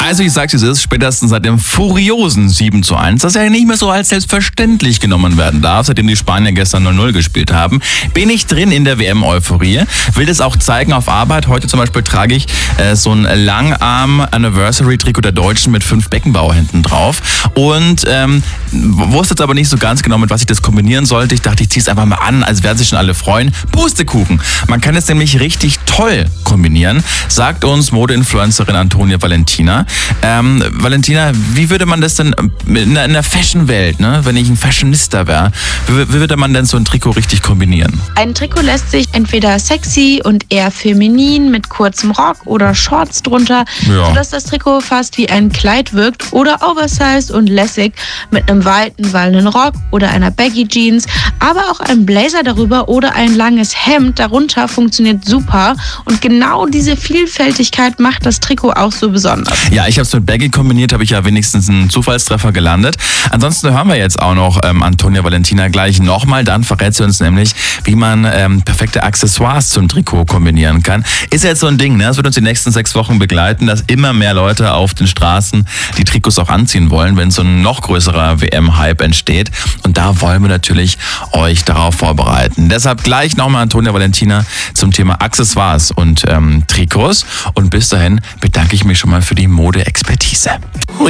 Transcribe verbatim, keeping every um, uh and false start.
Also ich sag's, es ist spätestens seit dem furiosen sieben zu eins, das ja nicht mehr so als selbstverständlich genommen werden darf, seitdem die Spanier gestern null null gespielt haben, bin ich drin in der W M-Euphorie. Will das auch zeigen auf Arbeit. Heute zum Beispiel trage ich äh, so ein Langarm-Anniversary-Trikot der Deutschen mit fünf Beckenbauer hinten drauf. Und ähm, wusste jetzt aber nicht so ganz genau, mit was ich das kombinieren sollte. Ich dachte, ich ziehe es einfach mal an, als werden sich schon alle freuen. Pustekuchen! Man kann es nämlich richtig toll kombinieren, sagt uns Modeinfluencerin Antonia Valentina. Ähm, Valentina, wie würde man das denn in der, in der Fashion-Welt, ne, wenn ich ein Fashionista wäre, wie, wie würde man denn so ein Trikot richtig kombinieren? Ein Trikot lässt sich entweder sexy und eher feminin mit kurzem Rock oder Shorts drunter, Ja. sodass das Trikot fast wie ein Kleid wirkt, oder oversized und lässig mit einem weiten, wallenden Rock oder einer Baggy Jeans, aber auch ein Blazer darüber oder ein langes Hemd darunter funktioniert super, und genau diese Vielfältigkeit macht das Trikot auch so besonders. Ja, ich habe es mit Baggy kombiniert, habe ich ja wenigstens einen Zufallstreffer gelandet. Ansonsten hören wir jetzt auch noch ähm, Antonia Valentina gleich nochmal. Dann verrät sie uns nämlich, wie man ähm, perfekte Accessoires zum Trikot kombinieren kann. Ist jetzt so ein Ding, ne? Das wird uns die nächsten sechs Wochen begleiten, dass immer mehr Leute auf den Straßen die Trikots auch anziehen wollen, wenn so ein noch größerer W M-Hype entsteht. Und da wollen wir natürlich euch darauf vorbereiten. Deshalb gleich nochmal Antonia Valentina zum Thema Accessoires und ähm, Trikots. Und bis dahin bedanke ich mich schon mal für die Mode-Expertise.